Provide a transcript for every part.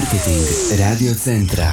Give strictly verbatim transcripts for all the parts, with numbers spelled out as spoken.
Marketing Radio Centra.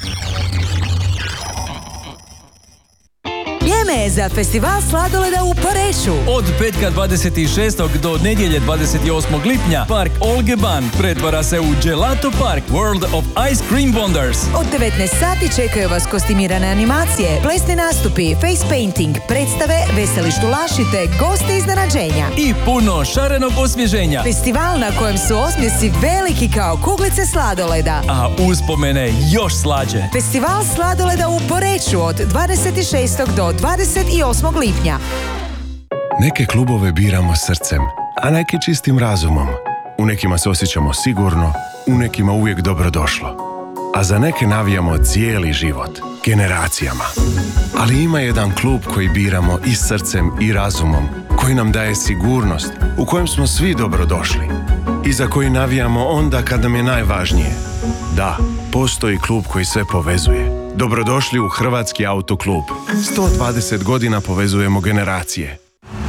Vrijeme je za festival sladoleda u Poreču. Od petka dvadeset šestog do nedjelje dvadeset osmog lipnja Park Olge Ban pretvara se u Gelato Park World of Ice Cream Wonders. Od devetnaest sati čekaju vas kostimirane animacije, plesni nastupi, face painting, predstave, veseli štulašite, goste iznenađenja. I puno šarenog osvježenja. Festival na kojem su osmjesi veliki kao kuglice sladoleda. A uspomene još slađe. Festival sladoleda u Poreču od dvadeset šestog do dvadeset osmog lipnja. Neke klubove biramo srcem, a neke čistim razumom. U nekima se osjećamo sigurno, u nekima uvijek dobrodošlo. A za neke navijamo cijeli život, generacijama. Ali ima jedan klub koji biramo i srcem i razumom, koji nam daje sigurnost, u kojem smo svi dobrodošli. I za koji navijamo onda kad nam je najvažnije. Da, postoji klub koji sve povezuje. Dobrodošli u Hrvatski autoklub. sto dvadeset godina povezujemo generacije.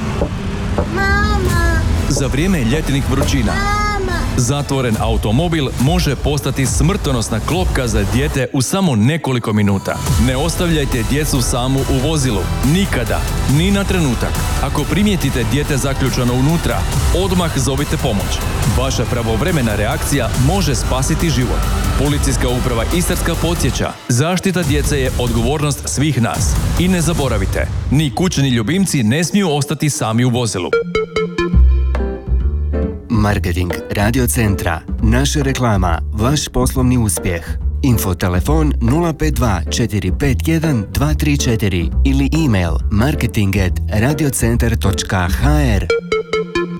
Mama! Za vrijeme ljetnih vrućina Mama! zatvoren automobil može postati smrtonosna klopka za dijete u samo nekoliko minuta. Ne ostavljajte djecu samu u vozilu. Nikada, ni na trenutak. Ako primijetite dijete zaključano unutra, odmah zovite pomoć. Vaša pravovremena reakcija može spasiti život. Policijska uprava Istarska podsjeća, zaštita djece je odgovornost svih nas. I ne zaboravite, ni kućni ljubimci ne smiju ostati sami u vozilu. Marketing Radio Centra. Naša reklama, vaš poslovni uspjeh. Info telefon nula pet dva četiri pet jedan dva tri četiri ili email marketing at radiocentar točka h r.